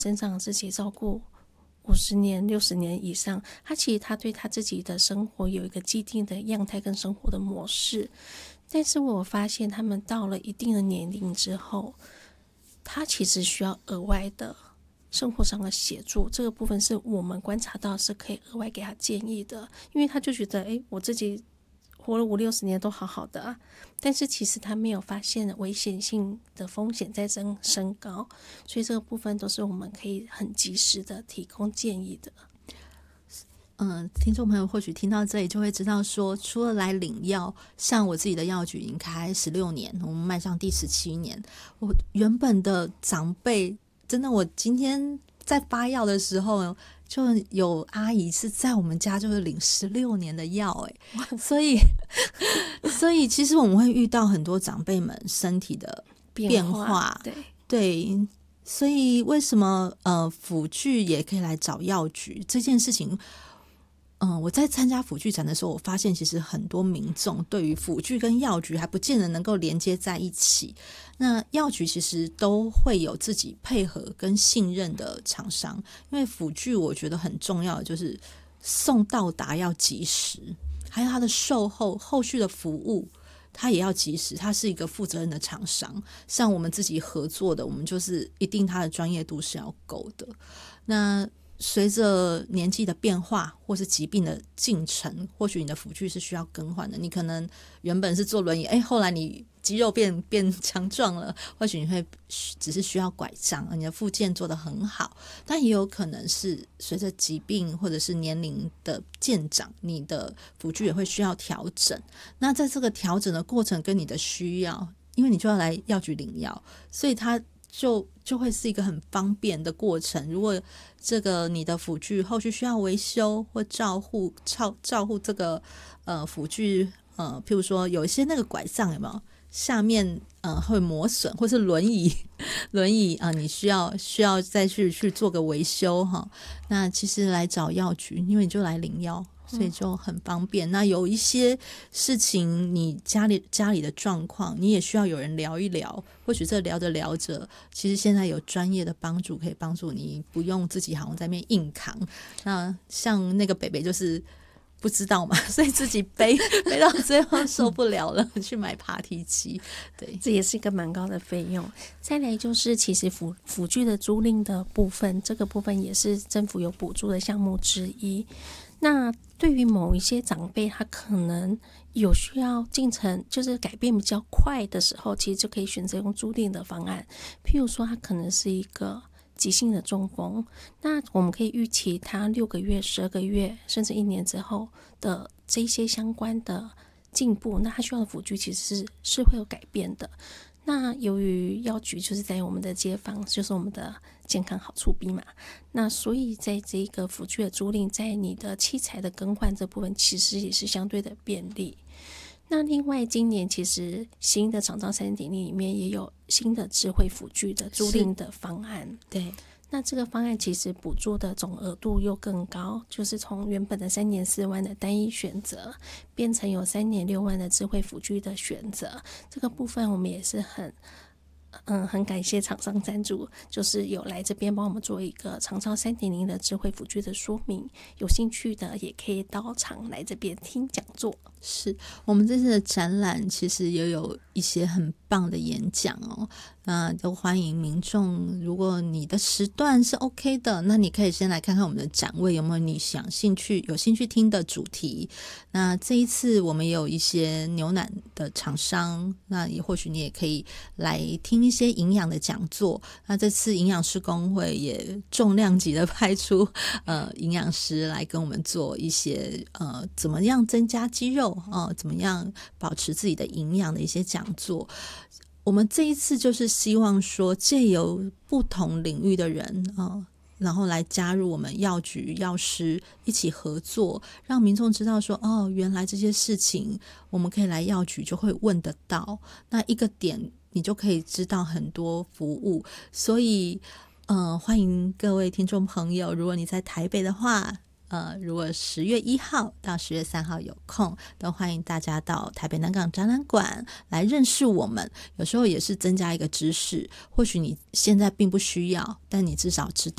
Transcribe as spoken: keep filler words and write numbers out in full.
身上自己照顾五十年、六十年以上，他其实他对他自己的生活有一个既定的样态跟生活的模式。但是我发现他们到了一定的年龄之后，他其实需要额外的生活上的协助，这个部分是我们观察到是可以额外给他建议的。因为他就觉得诶我自己活了五六十年都好好的啊，但是其实他没有发现危险性的风险在增升高，所以这个部分都是我们可以很及时的提供建议的。 嗯，听众朋友或许听到这里就会知道说，除了来领药，像我自己的药局已经开十六年，我们迈向第十七年。我原本的长辈，真的，我今天在发药的时候，就有阿姨是在我们家就是领十六年的药，哎，所以所以其实我们会遇到很多长辈们身体的变化， 变化对对，所以为什么呃辅具也可以来找药局这件事情？嗯，我在参加辅具展的时候，我发现其实很多民众对于辅具跟药局还不见得能够连接在一起。那药局其实都会有自己配合跟信任的厂商，因为辅具我觉得很重要的就是送到达要及时，还有它的售后后续的服务它也要及时，它是一个负责任的厂商。像我们自己合作的，我们就是一定它的专业度是要够的。那随着年纪的变化或是疾病的进程，或许你的辅具是需要更换的。你可能原本是坐轮椅，哎，后来你肌肉变变强壮了，或许你会只是需要拐杖，你的复健做得很好。但也有可能是随着疾病或者是年龄的渐长，你的辅具也会需要调整。那在这个调整的过程跟你的需要，因为你就要来药局领药，所以它就就会是一个很方便的过程。如果这个你的辅具后续需要维修或照护照照护这个呃辅具，呃，譬如说有一些那个拐杖有没有下面呃会磨损，或是轮椅轮椅啊、呃，你需要需要再去去做个维修哈。那其实来找药局，因为你就来领药，所以就很方便。那有一些事情你家里家里的状况你也需要有人聊一聊，或许这聊着聊着，其实现在有专业的帮助可以帮助你，不用自己好像在那边硬扛。那像那个北北就是不知道嘛，所以自己背背到最后受不了了，去买爬梯机。对， 这也是一个蛮高的费用。再来就是其实辅辅具的租赁的部分，这个部分也是政府有补助的项目之一。那对于某一些长辈，他可能有需要进程就是改变比较快的时候，其实就可以选择用租赁的方案。譬如说他可能是一个急性的中风，那我们可以预期他六个月、十二个月甚至一年之后的这些相关的进步，那他需要的辅具其实是是会有改变的。那由于药局就是在我们的街坊，就是我们的健康好处 B 嘛，那所以在这个辅具的租赁，在你的器材的更换这部分其实也是相对的便利。那另外今年其实新的厂商 三点零 里面也有新的智慧辅具的租赁的方案。 对， 那这个方案其实补助的总额度又更高，就是从原本的三年四万的单一选择变成有三年六万的智慧辅具的选择。这个部分我们也是很嗯，很感谢厂商赞助，就是有来这边帮我们做一个长照 三点零 的智慧辅具的说明，有兴趣的也可以到场来这边听讲座。 是我们这次的展览其实也有一些很棒的演讲哦，那都欢迎民众，如果你的时段是 OK 的，那你可以先来看看我们的展位有没有你想兴趣有兴趣听的主题。那这一次我们也有一些牛奶的厂商，那也或许你也可以来听一些营养的讲座。那这次营养师工会也重量级的派出呃营养师来跟我们做一些呃怎么样增加肌肉呃怎么样保持自己的营养的一些讲座。我们这一次就是希望说借由不同领域的人呃然后来加入我们药局药师一起合作，让民众知道说哦，原来这些事情我们可以来药局就会问得到，那一个点你就可以知道很多服务。所以呃，欢迎各位听众朋友，如果你在台北的话，呃，如果十月一号到十月三号有空，都欢迎大家到台北南港展览馆来认识我们。有时候也是增加一个知识，或许你现在并不需要，但你至少知道